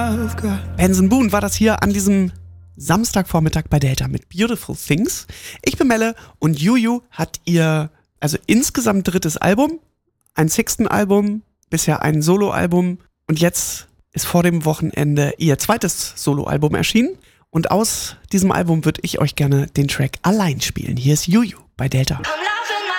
Benson Boone war das hier an diesem Samstagvormittag bei Delta mit Beautiful Things. Ich bin Melle und Juju hat ihr, also insgesamt drittes Album, ein Sixten-Album, bisher ein Soloalbum und jetzt ist vor dem Wochenende ihr zweites Soloalbum erschienen. Und aus diesem Album würde ich euch gerne den Track Allein spielen. Hier ist Juju bei Delta.